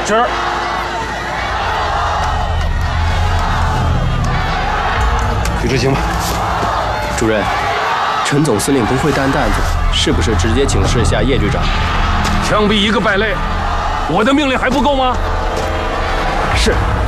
是。去执行吧。 主任，陈总司令不会担担子，是不是直接请示下叶局长？ 枪毙一个败类，我的命令还不够吗？ 是。